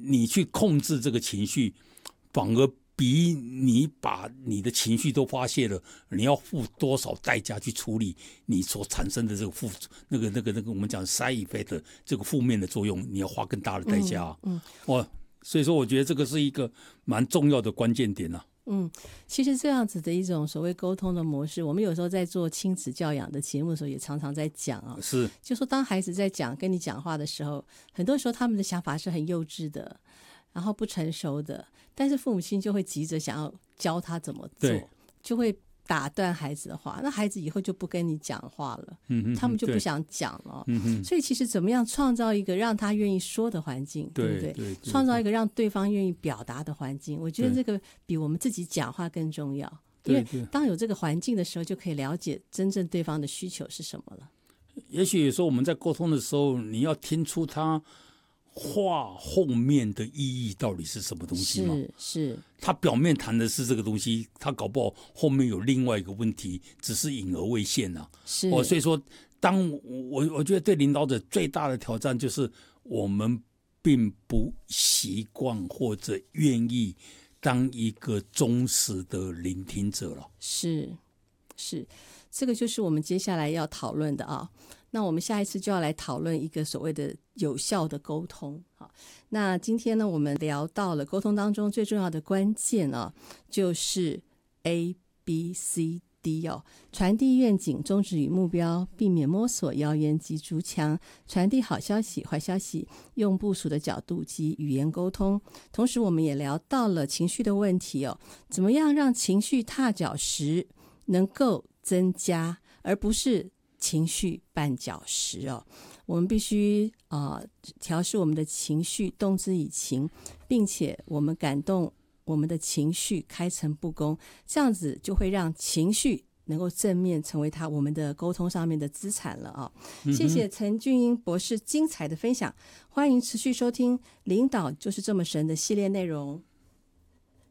你去控制这个情绪，反而比你把你的情绪都发泄了，你要付多少代价去处理你所产生的这个那个我们讲 side effect 的这个负面的作用，你要花更大的代价所以说我觉得这个是一个蛮重要的关键点啊。 其实这样子的一种所谓沟通的模式，我们有时候在做亲子教养的节目的时候也常常在讲啊， 是就说当孩子在跟你讲话的时候，很多时候他们的想法是很幼稚的，然后不成熟的，但是父母亲就会急着想要教他怎么做，就会打断孩子的话，那孩子以后就不跟你讲话了，他们就不想讲了。所以其实怎么样创造一个让他愿意说的环境，对不对？创造一个让对方愿意表达的环境，我觉得这个比我们自己讲话更重要。因为当有这个环境的时候，就可以了解真正对方的需求是什么了。 也许有时候我们在沟通的时候，你要听出他话后面的意义到底是什么东西吗？ 是他表面谈的是这个东西，他搞不好后面有另外一个问题，只是隐而未现啊。所以说，当我觉得对领导者最大的挑战就是我们并不习惯或者愿意当一个忠实的聆听者了。 是，这个就是我们接下来要讨论的啊。那我们下一次就要来讨论一个所谓的有效的沟通。好，那今天呢，我们聊到了沟通当中最重要的关键啊，就是 ABCD 哦，传递愿景、宗旨与目标，避免摸索、谣言及筑墙，传递好消息、坏消息，用部署的角度及语言沟通。同时，我们也聊到了情绪的问题哦，怎么样让情绪踏脚石能够增加，而不是情绪绊脚石哦。我们必须调试我们的情绪，动之以情，并且我们感动我们的情绪，开诚布公，这样子就会让情绪能够正面成为我们的沟通上面的资产了啊！谢谢陈俊英博士精彩的分享，欢迎持续收听《领导就是这么神》的系列内容。